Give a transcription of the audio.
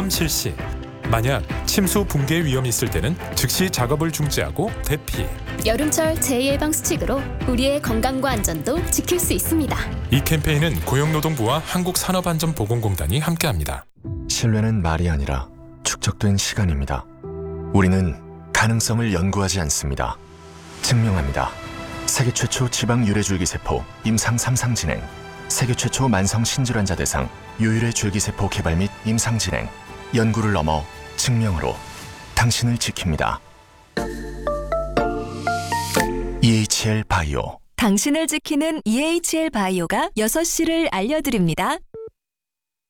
점검 실시. 만약 침수 붕괴 위험이 있을 때는 즉시 작업을 중지하고 대피. 여름철 재해예방 수칙으로 우리의 건강과 안전도 지킬 수 있습니다. 이 캠페인은 고용노동부와 한국산업안전보건공단이 함께합니다. 신뢰는 말이 아니라 축적된 시간입니다. 우리는 가능성을 연구하지 않습니다. 증명합니다. 세계 최초 지방 유래줄기세포 임상 3상 진행, 세계 최초 만성 신질환자 대상 유일의 줄기세포 개발 및 임상 진행, 연구를 넘어 증명으로 당신을 지킵니다. EHL 바이오. 당신을 지키는 EHL 바이오가 6시를 알려드립니다.